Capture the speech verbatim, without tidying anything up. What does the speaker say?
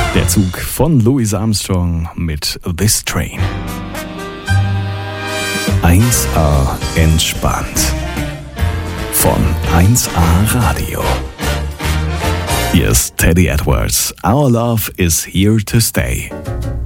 Der Zug von Louis Armstrong mit This Train. eins A entspannt. Von eins A Radio. Hier ist Teddy Edwards. Our love is here to stay.